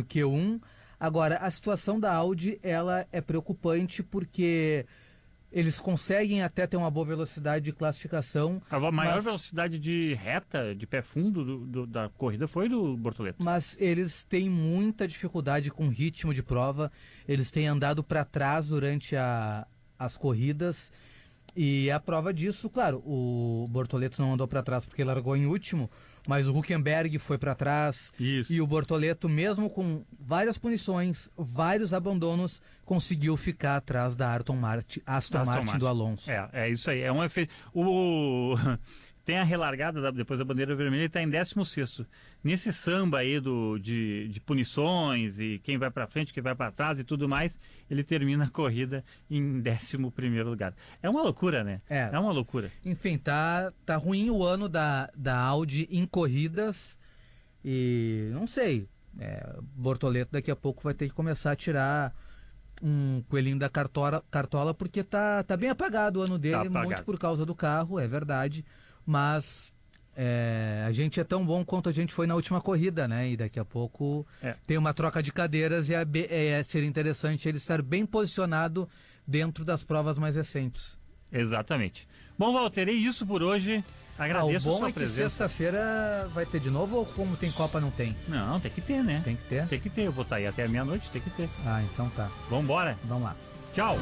no Q1. Agora, a situação da Audi, ela é preocupante porque eles conseguem até ter uma boa velocidade de classificação. A maior velocidade de reta, de pé fundo da corrida foi do Bortoleto. Mas eles têm muita dificuldade com ritmo de prova. Eles têm andado para trás durante as corridas. E a prova disso, claro, o Bortoleto não andou para trás porque largou em último, mas o Hülkenberg foi para trás. Isso. E o Bortoleto, mesmo com várias punições, vários abandonos, conseguiu ficar atrás da Aston Martin do Alonso. É isso aí, é um efeito. Tem a relargada depois da bandeira vermelha e está em 16º. Nesse samba aí de punições e quem vai para frente, quem vai para trás e tudo mais, ele termina a corrida em 11º lugar. É uma loucura, né? É uma loucura. Enfim, tá ruim o ano da Audi em corridas e não sei, Bortoleto daqui a pouco vai ter que começar a tirar um coelhinho da cartola porque tá bem apagado o ano dele, muito por causa do carro, é verdade. Mas a gente é tão bom quanto a gente foi na última corrida, né? E daqui a pouco tem uma troca de cadeiras e seria interessante ele estar bem posicionado dentro das provas mais recentes. Exatamente. Bom, Walter, é isso por hoje. Agradeço a sua presença. O bom é que sexta-feira vai ter de novo ou como tem Copa não tem? Não, tem que ter, né? Tem que ter? Tem que ter, eu vou estar aí até a meia-noite, tem que ter. Ah, então tá. Vambora? Vamos lá. Tchau.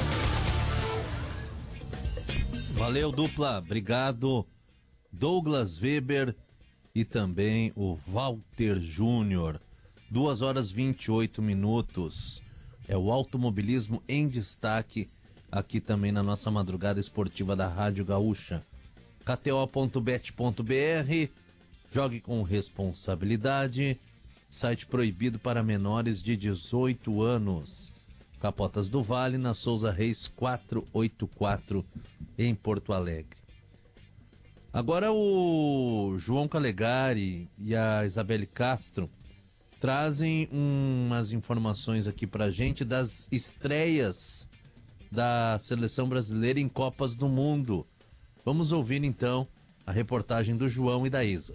Valeu, dupla. Obrigado. Douglas Weber e também o Walter Júnior. 2h28. É o automobilismo em destaque aqui também na nossa madrugada esportiva da Rádio Gaúcha. KTO.bet.br. Jogue com responsabilidade. Site proibido para menores de 18 anos. Capotas do Vale, na Souza Reis 484, em Porto Alegre. Agora o João Calegari e a Isabelle Castro trazem umas informações aqui pra gente das estreias da seleção brasileira em Copas do Mundo. Vamos ouvir então a reportagem do João e da Isa.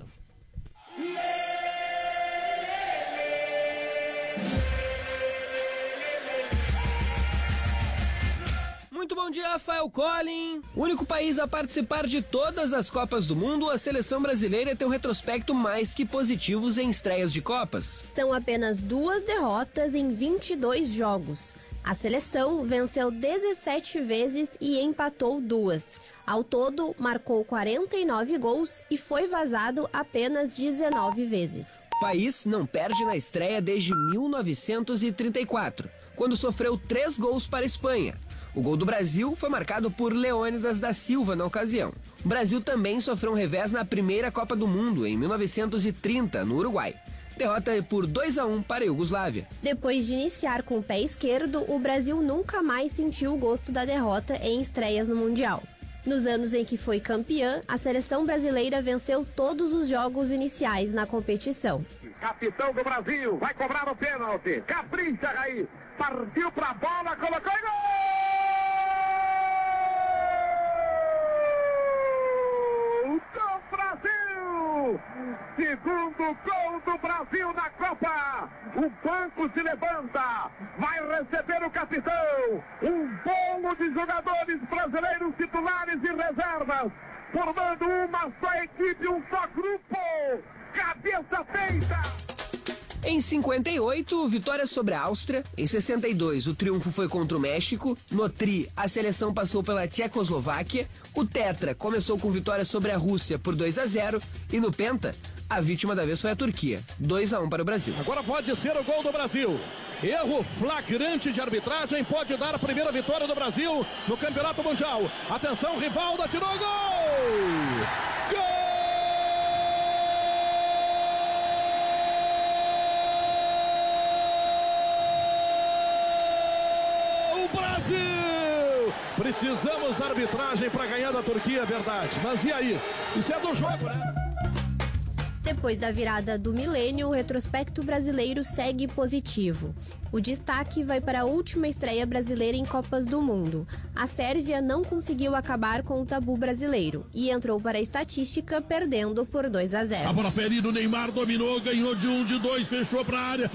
Muito bom dia, Rafael Collin. O único país a participar de todas as Copas do Mundo, a seleção brasileira tem um retrospecto mais que positivo em estreias de Copas. São apenas 2 derrotas em 22 jogos. A seleção venceu 17 vezes e empatou 2. Ao todo, marcou 49 gols e foi vazado apenas 19 vezes. O país não perde na estreia desde 1934, quando sofreu 3 gols para a Espanha. O gol do Brasil foi marcado por Leônidas da Silva na ocasião. O Brasil também sofreu um revés na primeira Copa do Mundo, em 1930, no Uruguai. Derrota por 2-1 para a Iugoslávia. Depois de iniciar com o pé esquerdo, o Brasil nunca mais sentiu o gosto da derrota em estreias no Mundial. Nos anos em que foi campeã, a seleção brasileira venceu todos os jogos iniciais na competição. Capitão do Brasil, vai cobrar o pênalti. Capricha, Raí. Partiu pra bola, colocou e gol! Do Brasil! Segundo gol do Brasil na Copa! O banco se levanta, vai receber o capitão! Um bolo de jogadores brasileiros titulares e reservas, formando uma só equipe, um só grupo! Cabeça feita! Em 58, vitória sobre a Áustria. Em 62, o triunfo foi contra o México. No tri, a seleção passou pela Tchecoslováquia. O tetra começou com vitória sobre a Rússia por 2-0. E no penta, a vítima da vez foi a Turquia. 2-1 para o Brasil. Agora pode ser o gol do Brasil. Erro flagrante de arbitragem pode dar a primeira vitória do Brasil no Campeonato Mundial. Atenção, Rivaldo atirou gol! Gol! Precisamos da arbitragem para ganhar da Turquia, é verdade. Mas e aí? Isso é do jogo, né? Depois da virada do milênio, o retrospecto brasileiro segue positivo. O destaque vai para a última estreia brasileira em Copas do Mundo. A Sérvia não conseguiu acabar com o tabu brasileiro e entrou para a estatística perdendo por 2-0. A bola ferida, o Neymar dominou, ganhou de 1, de 2, fechou para a área.